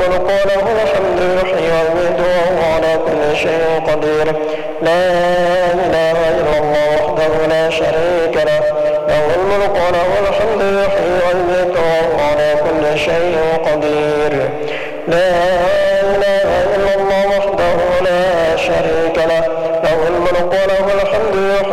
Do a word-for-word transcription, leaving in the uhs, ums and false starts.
الملك وله الحمد يحيي ويميت وهو على كل شيء قدير. لا إله إلا الله وحده لا شريك له له الملك وله الحمد يحيي ويميت